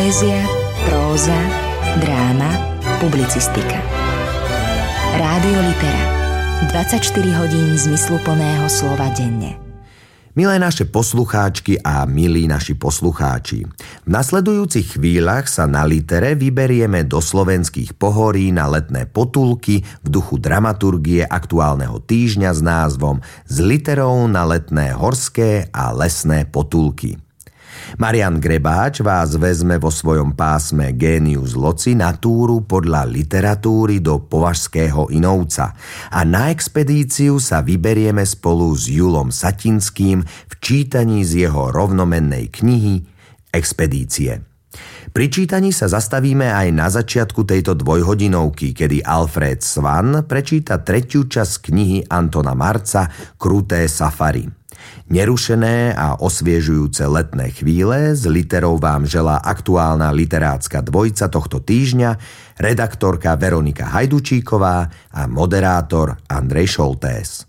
Poézia, próza, dráma, publicistika. Rádio Litera. 24 hodín zmysluplného slova denne. Milé naše poslucháčky a milí naši poslucháči, v nasledujúcich chvíľach sa na Litere vyberieme do slovenských pohorí na letné potulky v duchu dramaturgie aktuálneho týždňa s názvom S literou na letné horské a lesné potulky. Marian Grebáč vás vezme vo svojom pásme Génius Loci na túru podľa literatúry do Považského Inovca a na expedíciu sa vyberieme spolu s Julom Satinským v čítaní z jeho rovnomennej knihy Expedície. Pri čítaní sa zastavíme aj na začiatku tejto dvojhodinovky, kedy Alfred Svan prečíta tretiu časť knihy Antona Marca Kruté safari. Nerušené a osviežujúce letné chvíle s literou vám želá aktuálna literátska dvojica tohto týždňa, redaktorka Veronika Hajdučíková a moderátor Andrej Šoltés.